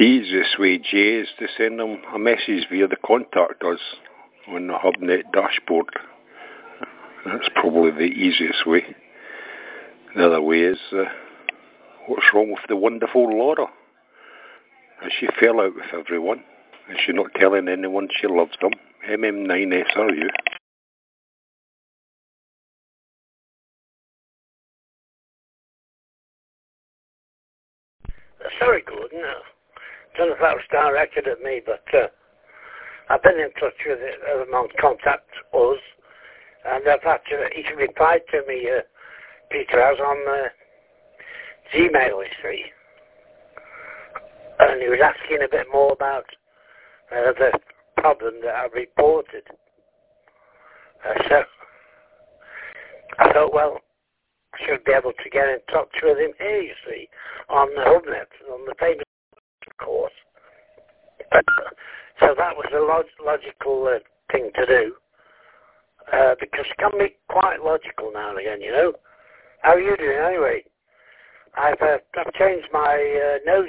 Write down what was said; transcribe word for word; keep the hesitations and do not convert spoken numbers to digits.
The easiest way, Jay, is to send them a message via the contact us on the HubNet dashboard. That's probably the easiest way. The other way is, uh, what's wrong with the wonderful Laura? Has she fell out with everyone? Is she not telling anyone she loves them? M M nine S R U. Sorry, Gordon. I don't know if that was directed at me, but uh, I've been in touch with uh, them on Contact Us, and I've actually, he's replied to me, uh, Peter has, on uh, Gmail, you see. And he was asking a bit more about uh, the problem that I reported. Uh, so I thought, well, I should be able to get in touch with him here, you see, on the HubNet, on the payment course. So that was a log logical uh, thing to do, uh, because it can be quite logical now and again, you know. How are you doing anyway? I've, uh, I've changed my uh, nose